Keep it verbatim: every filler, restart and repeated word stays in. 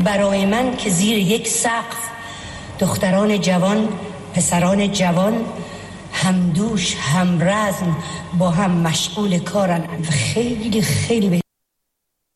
برای من که زیر یک سقف دختران جوان، پسران جوان همدوش همرزم با هم مشغول کارن. خیلی خیلی